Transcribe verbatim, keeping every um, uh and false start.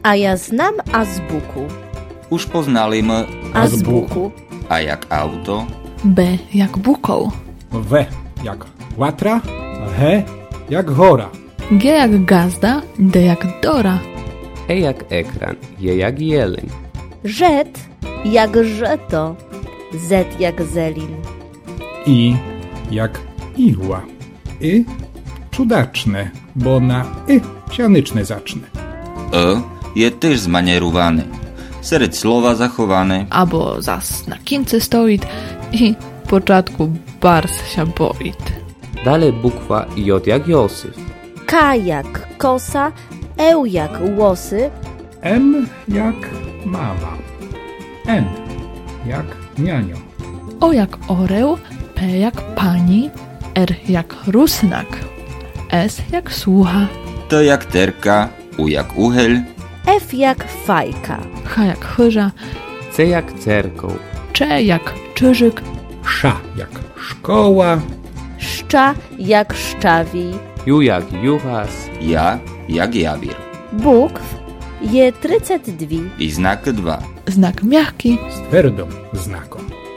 A ja znam azbuku. Už poznaliśmy Azbuku. A jak auto, B jak bukoł, W jak łatra, H jak hora, G jak gazda, D jak dora, E jak ekran, J jak jeleń, Rzet jak żeto. Z jak zelin. I jak igła, Y cudaczne, bo na Y sianyczne zacznę. E je też zmanierowany. Serед słowa zachowane. albo zas na kince stoit i w początku bars się boit. dalej bukwa J jak Józef, K jak kosa. E jak łosy. M jak mama, N jak nianio, O jak oreł, P jak pani, R jak rusnak, S jak słucha, T jak terka, U jak uchyl, F jak fajka. H jak chyża, C jak cerkoł, Cze jak czyżyk, Sz jak szkoła, Szcza jak szczawi. Ju jak juchas, ja jak jawir. Bukw je trzydzieści dwa. I znak dwa. znak miachki, z twardą znaką.